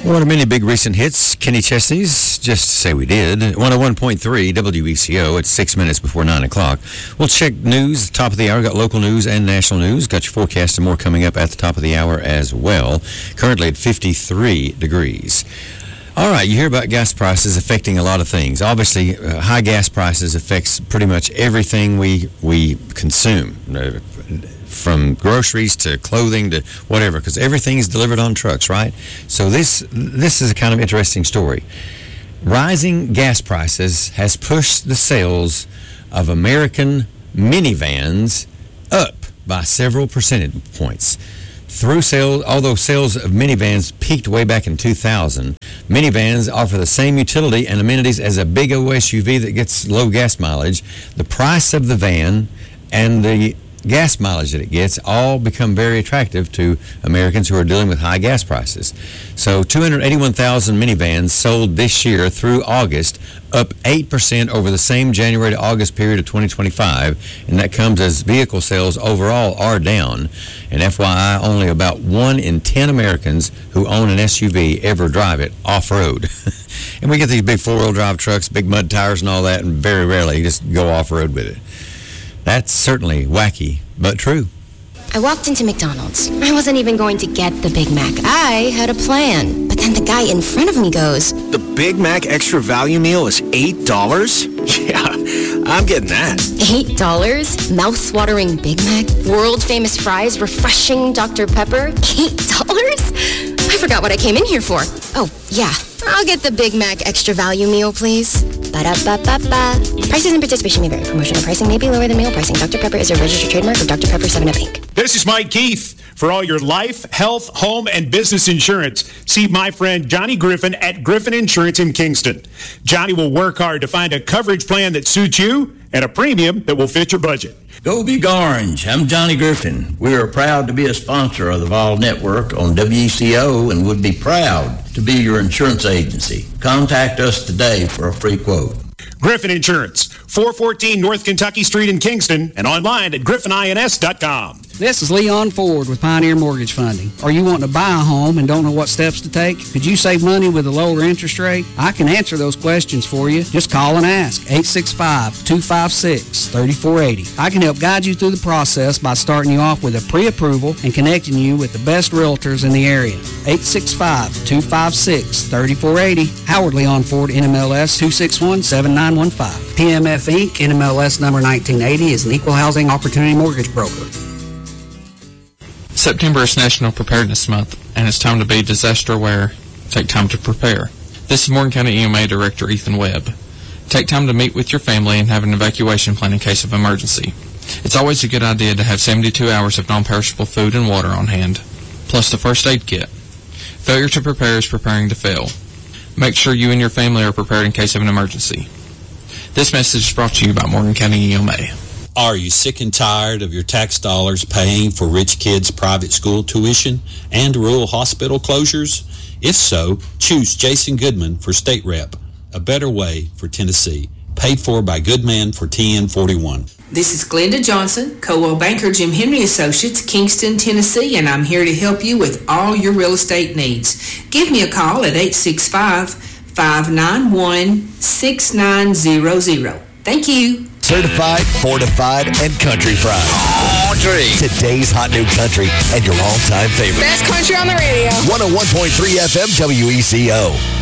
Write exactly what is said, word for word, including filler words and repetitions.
One of many big recent hits, Kenny Chesney's Just Say We Did. one oh one point three W E C O. It's six minutes before nine o'clock. We'll check news, top of the hour. Got local news and national news. Got your forecast and more coming up at the top of the hour as well. Currently at fifty-three degrees. All right, you hear about gas prices affecting a lot of things. Obviously, uh, high gas prices affects pretty much everything we, we consume. Uh, from groceries to clothing to whatever, because everything is delivered on trucks, right? So this this is a kind of interesting story. Rising gas prices has pushed the sales of American minivans up by several percentage points. Through sales, although sales of minivans peaked way back in two thousand, minivans offer the same utility and amenities as a big old S U V that gets low gas mileage. The price of the van and the gas mileage that it gets all become very attractive to Americans who are dealing with high gas prices. So two hundred eighty-one thousand minivans sold this year through August, up eight percent over the same January to August period of twenty twenty-five, and that comes as vehicle sales overall are down. And F Y I, only about one in ten Americans who own an S U V ever drive it off-road. And we get these big four-wheel drive trucks, big mud tires and all that, and very rarely just go off-road with it. That's certainly wacky, but true. I walked into McDonald's. I wasn't even going to get the Big Mac. I had a plan. But then the guy in front of me goes, "The Big Mac Extra Value Meal is eight dollars? Yeah, I'm getting that." eight dollars? Mouth-watering Big Mac? World-famous fries? Refreshing Doctor Pepper? eight dollars? I forgot what I came in here for. Oh, yeah. I'll get the Big Mac Extra Value Meal, please. Ba-da-ba-ba-ba. Prices and participation may vary. Promotional pricing may be lower than meal pricing. Doctor Pepper is a registered trademark of Doctor Pepper seven up Incorporated. This is Mike Keith. For all your life, health, home, and business insurance, see my friend Johnny Griffin at Griffin Insurance in Kingston. Johnny will work hard to find a coverage plan that suits you at a premium that will fit your budget. Go Big Orange. I'm Johnny Griffin. We are proud to be a sponsor of the Vol Network on W E C O and would be proud to be your insurance agency. Contact us today for a free quote. Griffin Insurance, four fourteen North Kentucky Street in Kingston, and online at griffin ins dot com. This is Leon Ford with Pioneer Mortgage Funding. Are you wanting to buy a home and don't know what steps to take? Could you save money with a lower interest rate? I can answer those questions for you. Just call and ask. eight six five, two five six, three four eight zero. I can help guide you through the process by starting you off with a pre-approval and connecting you with the best realtors in the area. eight six five, two five six, three four eight zero. Howard Leon Ford, N M L S two six one, seven nine one five. P M F Incorporated, N M L S number nineteen eighty, is an equal housing opportunity mortgage broker. September is National Preparedness Month, and it's time to be disaster aware. Take time to prepare. This is Morgan County E M A Director Ethan Webb. Take time to meet with your family and have an evacuation plan in case of emergency. It's always a good idea to have seventy-two hours of non-perishable food and water on hand, plus the first aid kit. Failure to prepare is preparing to fail. Make sure you and your family are prepared in case of an emergency. This message is brought to you by Morgan County E M A. Are you sick and tired of your tax dollars paying for rich kids' private school tuition and rural hospital closures? If so, choose Jason Goodman for State Rep, a better way for Tennessee. Paid for by Goodman for T N forty-one. This is Glenda Johnson, Coldwell Banker Jim Henry Associates, Kingston, Tennessee, and I'm here to help you with all your real estate needs. Give me a call at eight six five, five nine one, six nine zero zero. Thank you. Certified, fortified, and country fried. Country. Today's hot new country and your all-time favorite. Best country on the radio. one oh one point three F M W E C O.